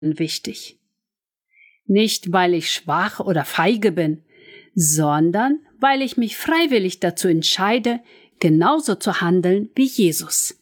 wichtig. Nicht, weil ich schwach oder feige bin, sondern weil ich mich freiwillig dazu entscheide, genauso zu handeln wie Jesus.